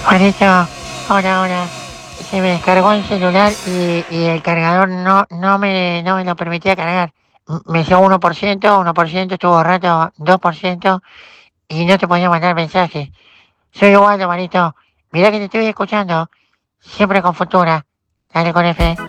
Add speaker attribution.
Speaker 1: Juanito, hola, hola. Se me descargó el celular y el cargador no me lo permitía cargar. Me dio 1%, estuvo rato 2% y no te podía mandar mensajes. Soy igual, Juanito. Mirá que te estoy escuchando. Siempre con Futura. Dale con F.